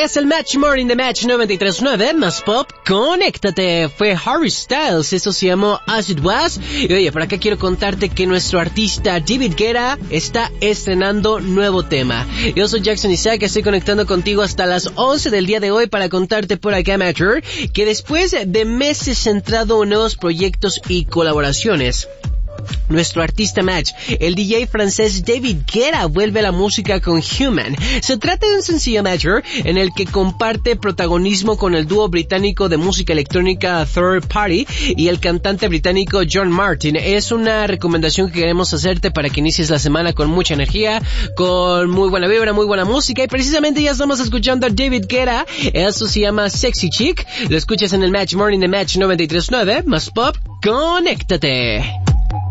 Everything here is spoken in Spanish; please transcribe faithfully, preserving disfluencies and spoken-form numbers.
Es el Match Morning de Match noventa y tres punto nueve, más pop, conéctate. Fue Harry Styles, eso se llamó As It Was. Y oye, por acá quiero contarte que nuestro artista David Guetta está estrenando nuevo tema. Yo soy Jackson Isaac, estoy conectando contigo hasta las once del día de hoy para contarte por acá, Matcher, que después de meses centrado en nuevos proyectos y colaboraciones, nuestro artista Match, el D J francés David Guetta, vuelve a la música con Human. Se trata de un sencillo Matcher en el que comparte protagonismo con el dúo británico de música electrónica Third Party y el cantante británico John Martin. Es una recomendación que queremos hacerte para que inicies la semana con mucha energía, con muy buena vibra, muy buena música, y precisamente ya estamos escuchando a David Guetta. Eso se llama Sexy Chick. Lo escuchas en el Match Morning de Match noventa y tres punto nueve, más pop, conéctate.